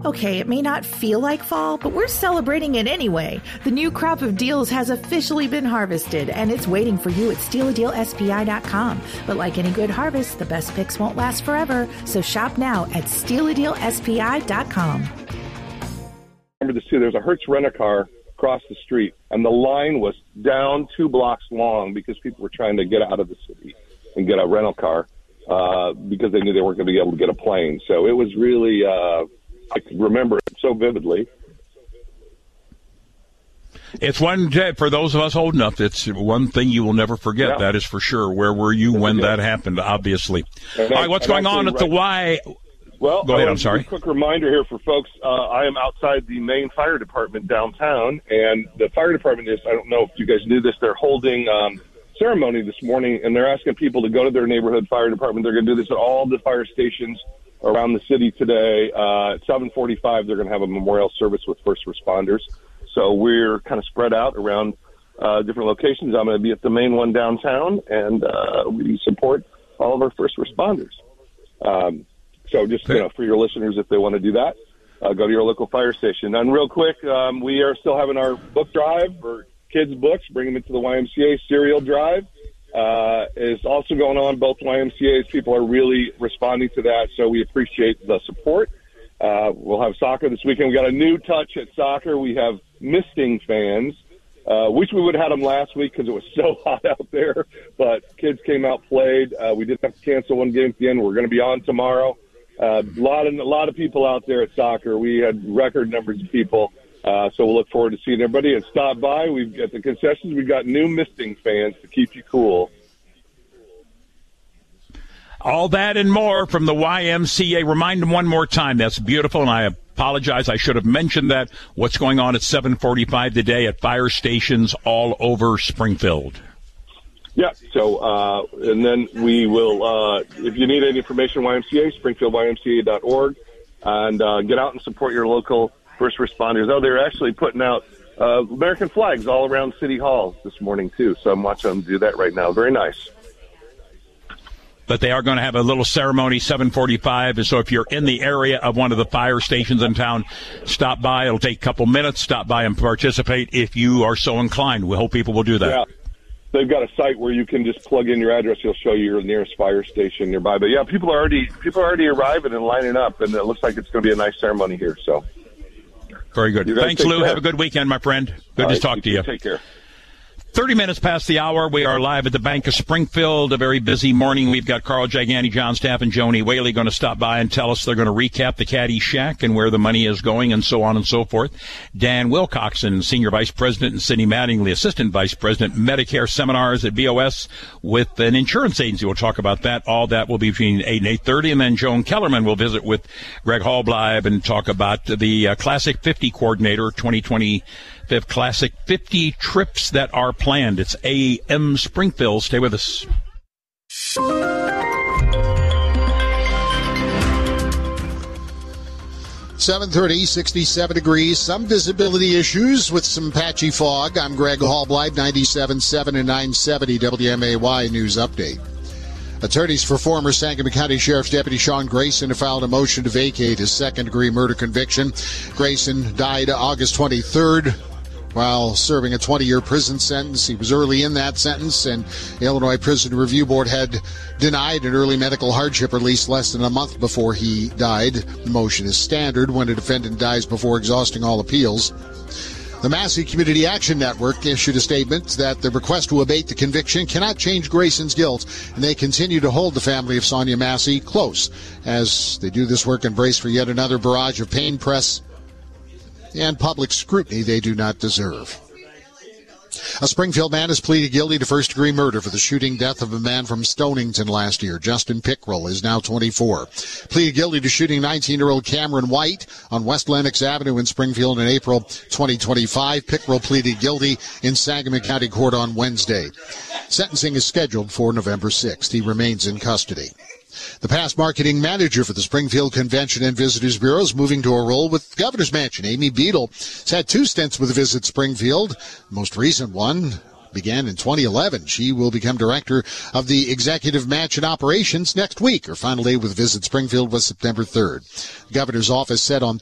Okay, it may not feel like fall, but we're celebrating it anyway. The new crop of deals has officially been harvested, and it's waiting for you at stealadealspi.com. But like any good harvest, the best picks won't last forever, so shop now at stealadealspi.com. Remember this too, there's a Hertz rent-a-car across the street, and the line was down 2 blocks long because people were trying to get out of the city and get a rental car because they knew they weren't going to be able to get a plane. So it was really... I can remember it so vividly. It's one, for those of us old enough, it's one thing you will never forget. Yeah. That is for sure. Where were you when that happened, obviously? All right, what's going on at the Y? Well, go ahead, I'm sorry. A quick reminder here for folks. I am outside the main fire department downtown, and the fire department is, I don't know if you guys knew this, they're holding ceremony this morning, and they're asking people to go to their neighborhood fire department. They're going to do this at all the fire stations around the city today. At 7:45, they're going to have a memorial service with first responders. So we're kind of spread out around different locations. I'm going to be at the main one downtown, and we support all of our first responders. So just for your listeners, if they want to do that, go to your local fire station. And real quick, we are still having our book drive for kids' books. Bring them into the YMCA serial drive. Is also going on. Both YMCA's people are really responding to that, so we appreciate the support. We'll have soccer this weekend. We got a new touch at soccer. We have misting fans. Wish we would have had them last week because it was so hot out there, but kids came out, played. We did have to cancel one game at the end. We're going to be on tomorrow. A lot of people out there at soccer. We had record numbers of people. So we'll look forward to seeing everybody and stop by. We've got the concessions. We've got new misting fans to keep you cool. All that and more from the YMCA. Remind them one more time. That's beautiful, and I apologize. I should have mentioned that. What's going on at 7:45 today at fire stations all over Springfield. Yeah, so, and then we will, if you need any information, YMCA, springfieldymca.org, and get out and support your local first responders. Oh, they're actually putting out American flags all around City Hall this morning, too. So I'm watching them do that right now. Very nice. But they are going to have a little ceremony, 7:45. And so if you're in the area of one of the fire stations in town, stop by. It'll take a couple minutes. Stop by and participate if you are so inclined. We hope people will do that. Yeah. They've got a site where you can just plug in your address. It'll show you your nearest fire station nearby. But, yeah, people are already arriving and lining up, and it looks like it's going to be a nice ceremony here. So, very good. Thanks, Lou. Care. Have a good weekend, my friend. Good to talk to you. Take care. 30 minutes past the hour. We are live at the Bank of Springfield. A very busy morning. We've got Carl Giganti, John Staff, and Joni Whaley going to stop by and tell us they're going to recap the Caddy Shack and where the money is going and so on and so forth. Dan Wilcoxon, Senior Vice President, and Cindy Mattingly, Assistant Vice President, Medicare Seminars at BOS with an insurance agency. We'll talk about that. All that will be between 8 and 8:30. And then Joan Kellerman will visit with Greg Hallbleib and talk about the Classic 50 Coordinator 2025 Classic 50 trips that are planned. It's AM Springfield. Stay with us. 7:30, 67 degrees, some visibility issues with some patchy fog. I'm Greg Hallbleib, 97.7 and 970 WMAY News Update. Attorneys for former Sangamon County Sheriff's Deputy Sean Grayson have filed a motion to vacate his second-degree murder conviction. Grayson died August 23rd. While serving a 20-year prison sentence. He was early in that sentence, and the Illinois Prison Review Board had denied an early medical hardship release less than a month before he died. The motion is standard when a defendant dies before exhausting all appeals. The Massey Community Action Network issued a statement that the request to abate the conviction cannot change Grayson's guilt, and they continue to hold the family of Sonia Massey close as they do this work and brace for yet another barrage of pain, press, and public scrutiny they do not deserve. A Springfield man has pleaded guilty to first-degree murder for the shooting death of a man from Stonington last year. Justin Pickrell is now 24. Pleaded guilty to shooting 19-year-old Cameron White on West Lenox Avenue in Springfield in April 2025. Pickrell pleaded guilty in Sangamon County Court on Wednesday. Sentencing is scheduled for November 6th. He remains in custody. The past marketing manager for the Springfield Convention and Visitors Bureau is moving to a role with the Governor's Mansion. Amy Beadle has had 2 stints with Visit Springfield. The most recent one began in 2011. She will become director of the Executive Mansion Operations next week. Her final day with Visit Springfield was September 3rd. The Governor's office said on